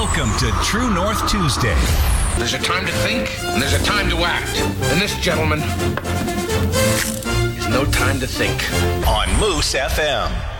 Welcome to True North Tuesday. There's a time to think, and there's a time to act. And this, gentlemen, is no time to think. On Moose FM.